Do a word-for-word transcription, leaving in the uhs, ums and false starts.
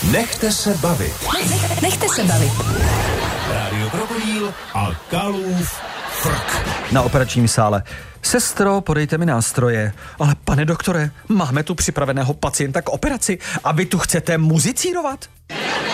Nechte se bavit. Nech, nechte se bavit. Rádio Krokodýl a Kalův frk. Na operačním sále. Sestro, podejte mi nástroje. Ale pane doktore, máme tu připraveného pacienta k operaci a vy tu chcete muzicírovat?